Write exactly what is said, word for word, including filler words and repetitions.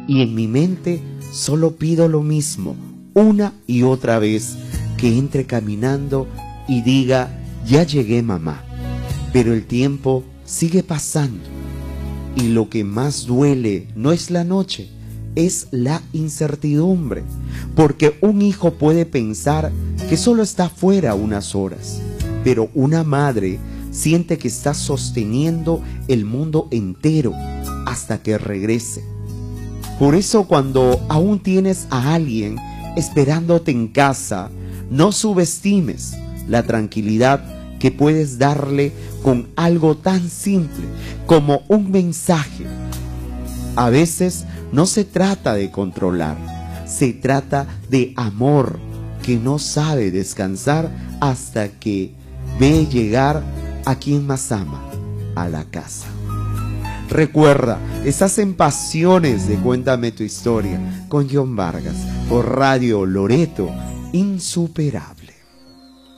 y en mi mente solo pido lo mismo, una y otra vez, que entre caminando y diga, ya llegué mamá. Pero el tiempo sigue pasando y lo que más duele no es la noche, es la incertidumbre, porque un hijo puede pensar que solo está fuera unas horas, pero una madre siente que está sosteniendo el mundo entero hasta que regrese. Por eso cuando aún tienes a alguien esperándote en casa, no subestimes la tranquilidad que puedes darle con algo tan simple como un mensaje. A veces no se trata de controlar, se trata de amor que no sabe descansar hasta que ve llegar a quien más ama a la casa. Recuerda, estás en Pasiones de Cuéntame tu Historia con John Vargas por Radio Loreto, insuperable.